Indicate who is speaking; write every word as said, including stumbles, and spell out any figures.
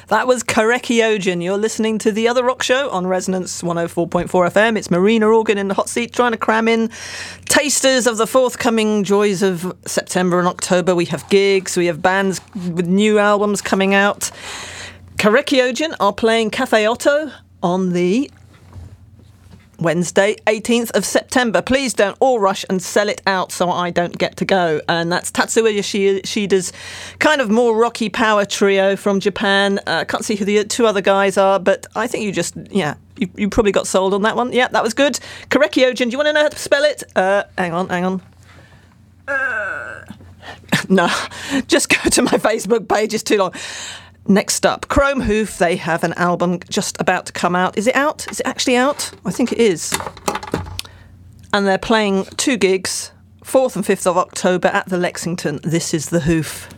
Speaker 1: That was Karekiogen. You're listening to The Other Rock Show on Resonance one oh four point four F M. It's Marina Organ in the hot seat trying to cram in tasters of the forthcoming joys of September and October. We have gigs, we have bands with new albums coming out. Karekiogen are playing Cafe Otto on the Wednesday, eighteenth of September. Please don't all rush and sell it out so I don't get to go. And that's Tatsuya Yoshida's kind of more rocky power trio from Japan. I uh, can't see who the two other guys are, but I think you just, yeah, you, you probably got sold on that one. Yeah, that was good. Karekiogen, do you want to know how to spell it? Uh, hang on, hang on. Uh, no, just go to my Facebook page, it's too long. Next up, Chrome Hoof. They have an album just about to come out. Is it out? Is it actually out? I think it is. And they're playing two gigs, fourth and fifth of October at the Lexington. This is The Hoof.